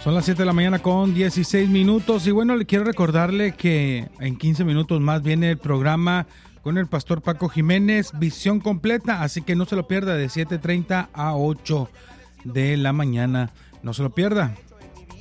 Son las 7 de la mañana con 16 minutos. Y bueno, le quiero recordarle que en 15 minutos más viene el programa con el pastor Paco Jiménez, Visión Completa. Así que no se lo pierda, de 7:30 a 8 de la mañana. No se lo pierda.